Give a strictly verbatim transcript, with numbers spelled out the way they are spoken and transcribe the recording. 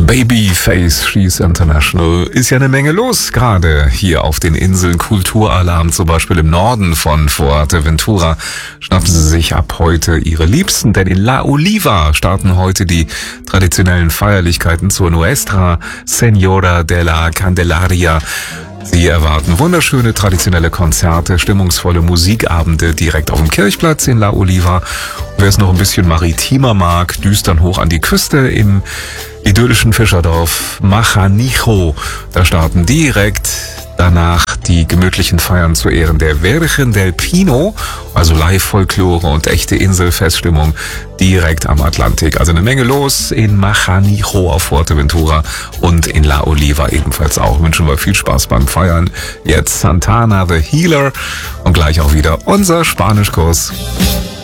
Babyface She's International. Ist ja eine Menge los, gerade hier auf den Inseln. Kulturalarm zum Beispiel im Norden von Fuerteventura. Schnappen Sie sich ab heute Ihre Liebsten, denn in La Oliva starten heute die traditionellen Feierlichkeiten zur Nuestra Señora de la Candelaria. Sie erwarten wunderschöne traditionelle Konzerte, stimmungsvolle Musikabende direkt auf dem Kirchplatz in La Oliva. Wer es noch ein bisschen maritimer mag, düst dann hoch an die Küste im idyllischen Fischerdorf Majanijo. Da starten direkt danach die gemütlichen Feiern zu Ehren der Virgen del Pino, also Live-Folklore und echte Inselfeststimmung direkt am Atlantik. Also eine Menge los in Majanijo auf Fuerteventura und in La Oliva ebenfalls auch. Wünschen wir viel Spaß beim Feiern. Jetzt Santana the Healer und gleich auch wieder unser Spanischkurs.